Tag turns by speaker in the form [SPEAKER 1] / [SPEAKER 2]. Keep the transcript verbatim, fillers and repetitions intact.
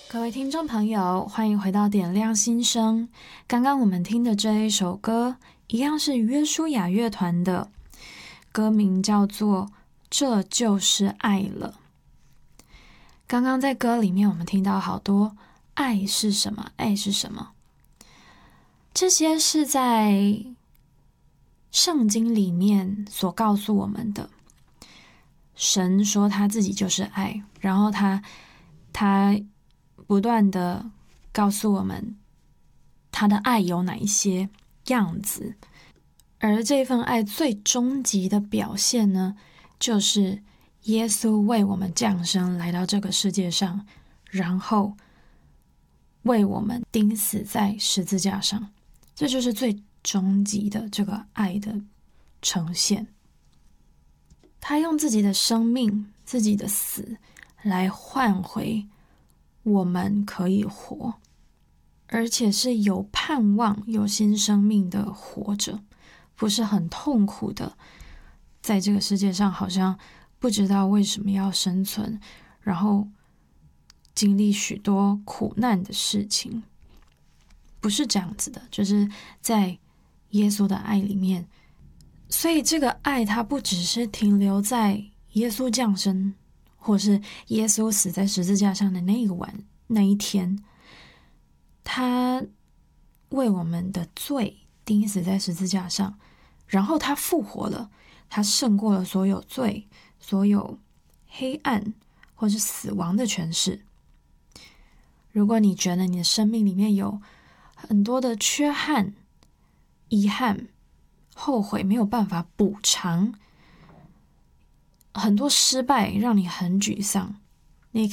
[SPEAKER 1] 各位听众朋友，欢迎回到点亮心声。刚刚我们听的这一首歌，一样是约书亚乐团的，歌名叫做《这就是爱了》。刚刚在歌里面，我们听到好多爱是什么，爱是什么，这些是在圣经里面所告诉我们的。神说他自己就是爱，然后他他不断的告诉我们他的爱有哪一些样子，而这份爱最终极的表现呢，就是耶稣为我们降生来到这个世界上，然后为我们钉死在十字架上。这就是最终极的这个爱的呈现。他用自己的生命，自己的死来换回我们可以活，而且是有盼望、有新生命的活着，不是很痛苦的在这个世界上好像不知道为什么要生存，然后经历许多苦难的事情。不是这样子的，就是在耶稣的爱里面。所以这个爱它不只是停留在耶稣降生，或是耶稣死在十字架上的那个晚那一天，他为我们的罪钉死在十字架上，然后他复活了，他胜过了所有罪，所有黑暗或是死亡的权势。如果你觉得你的生命里面有很多的缺憾、遗憾、后悔没有办法补偿，很多失败让你很沮丧，